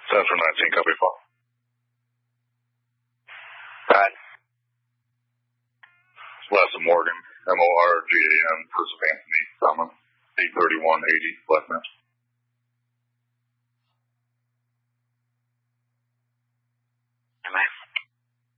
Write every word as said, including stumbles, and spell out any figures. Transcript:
Central nineteen, copy four. Right. Last of Morgan, M O R G A N, First of Anthony, Salmon, eight thirty-one eighty, left net.